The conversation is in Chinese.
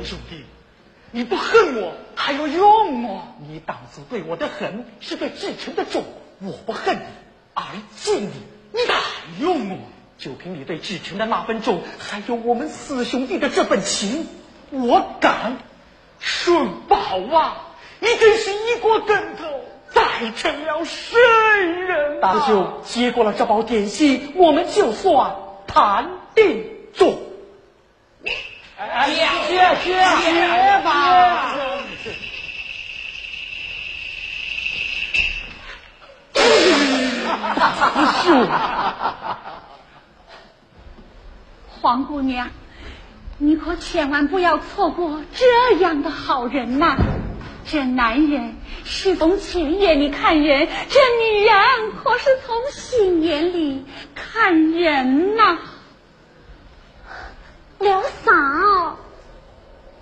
兄弟，你不恨我还有用吗？你当初对我的恨是对志诚的重，我不恨你而敬你，你还用我？就凭你对志诚的那份重，还有我们四兄弟的这份情，我敢顺宝啊！你真是一锅跟头再成了圣人。大师兄接过了这包点心，我们就算谈定中。接吧。 黄姑娘，你可千万不要错过这样的好人呐！这男人是从钱眼里看人，这女人可是从心眼里看人呐。刘嫂，